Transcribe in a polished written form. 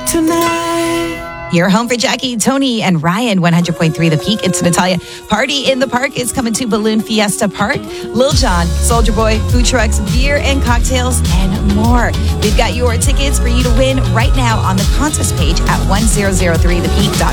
tonight. You're home for Jackie, Tony, and Ryan, 100.3 The Peak. It's Natalia. Party in the Park is coming to Balloon Fiesta Park. Lil Jon, Soulja Boy, food trucks, beer and cocktails, and more. We've got your tickets for you to win right now on the contest page at 1003thepeak.com.